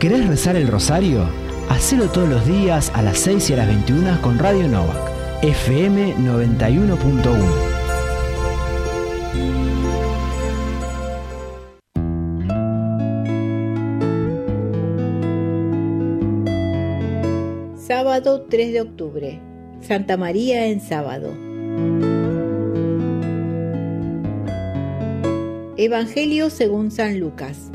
¿Querés rezar el rosario? Hacelo todos los días a las 6 y a las 21 con Radio Novak, FM 91.1. Sábado 3 de octubre, Santa María en sábado. Evangelio según San Lucas.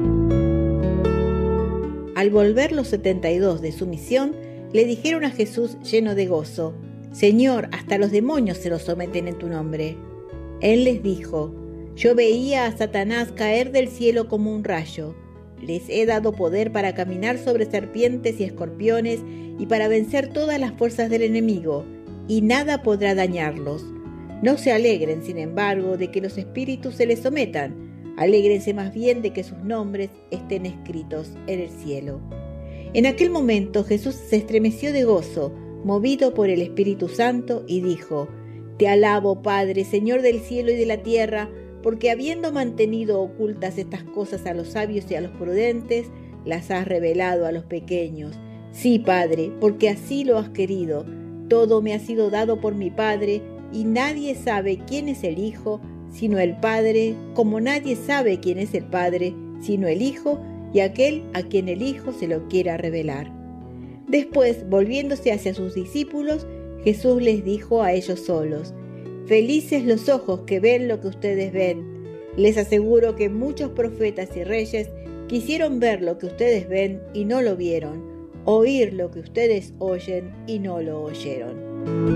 Al volver los 72 de su misión, le dijeron a Jesús lleno de gozo: Señor, hasta los demonios se los someten en tu nombre. Él les dijo: Yo veía a Satanás caer del cielo como un rayo. Les he dado poder para caminar sobre serpientes y escorpiones y para vencer todas las fuerzas del enemigo, y nada podrá dañarlos. No se alegren, sin embargo, de que los espíritus se les sometan. Alégrense más bien de que sus nombres estén escritos en el cielo. En aquel momento Jesús se estremeció de gozo, movido por el Espíritu Santo, y dijo: Te alabo, Padre, Señor del cielo y de la tierra, porque habiendo mantenido ocultas estas cosas a los sabios y a los prudentes, las has revelado a los pequeños. Sí, Padre, porque así lo has querido. Todo me ha sido dado por mi Padre, y nadie sabe quién es el Hijo, sino el Padre, como nadie sabe quién es el Padre, sino el Hijo, y aquel a quien el Hijo se lo quiera revelar. Después, volviéndose hacia sus discípulos, Jesús les dijo a ellos solos: Felices los ojos que ven lo que ustedes ven. Les aseguro que muchos profetas y reyes quisieron ver lo que ustedes ven y no lo vieron, oír lo que ustedes oyen y no lo oyeron.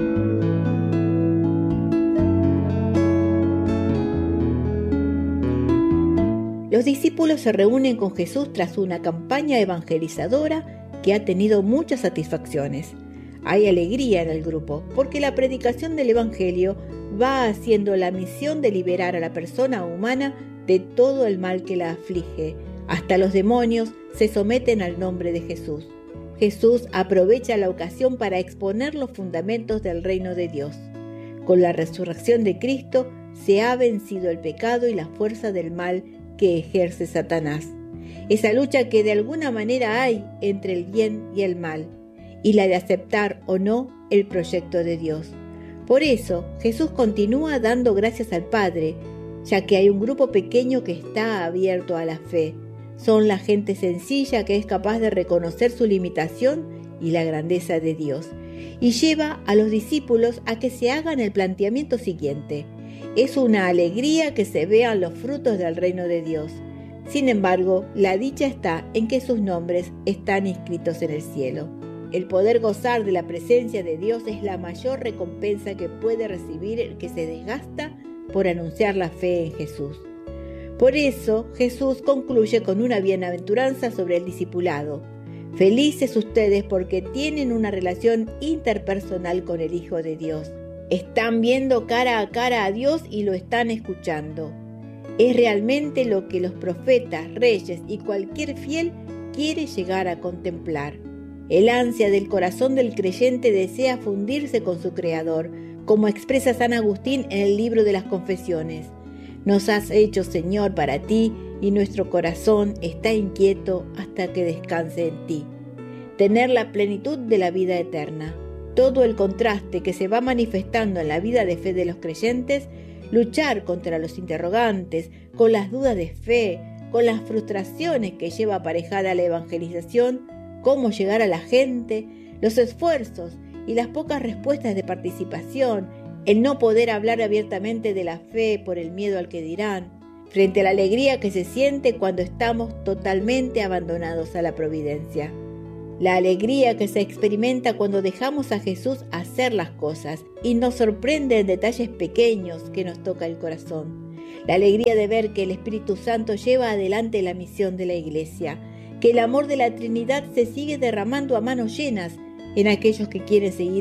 Los discípulos se reúnen con Jesús tras una campaña evangelizadora que ha tenido muchas satisfacciones. Hay alegría en el grupo, porque la predicación del Evangelio va haciendo la misión de liberar a la persona humana de todo el mal que la aflige. Hasta los demonios se someten al nombre de Jesús. Jesús aprovecha la ocasión para exponer los fundamentos del reino de Dios. Con la resurrección de Cristo se ha vencido el pecado y la fuerza del mal que ejerce Satanás. Esa lucha que de alguna manera hay entre el bien y el mal, y la de aceptar o no el proyecto de Dios. Por eso, Jesús continúa dando gracias al Padre, ya que hay un grupo pequeño que está abierto a la fe. Son la gente sencilla que es capaz de reconocer su limitación y la grandeza de Dios, y lleva a los discípulos a que se hagan el planteamiento siguiente: es una alegría que se vean los frutos del reino de Dios. Sin embargo, la dicha está en que sus nombres están inscritos en el cielo. El poder gozar de la presencia de Dios es la mayor recompensa que puede recibir el que se desgasta por anunciar la fe en Jesús. Por eso, Jesús concluye con una bienaventuranza sobre el discipulado. Felices ustedes porque tienen una relación interpersonal con el Hijo de Dios. Están viendo cara a cara a Dios y lo están escuchando. Es realmente lo que los profetas, reyes y cualquier fiel quiere llegar a contemplar. El ansia del corazón del creyente desea fundirse con su Creador, como expresa San Agustín en el libro de las Confesiones. Nos has hecho, Señor, para ti, y nuestro corazón está inquieto hasta que descanse en ti. Tener la plenitud de la vida eterna. Todo el contraste que se va manifestando en la vida de fe de los creyentes, luchar contra los interrogantes, con las dudas de fe, con las frustraciones que lleva aparejada la evangelización, cómo llegar a la gente, los esfuerzos y las pocas respuestas de participación, el no poder hablar abiertamente de la fe por el miedo al que dirán, frente a la alegría que se siente cuando estamos totalmente abandonados a la providencia. La alegría que se experimenta cuando dejamos a Jesús hacer las cosas y nos sorprende en detalles pequeños que nos toca el corazón. La alegría de ver que el Espíritu Santo lleva adelante la misión de la Iglesia, que el amor de la Trinidad se sigue derramando a manos llenas en aquellos que quieren seguir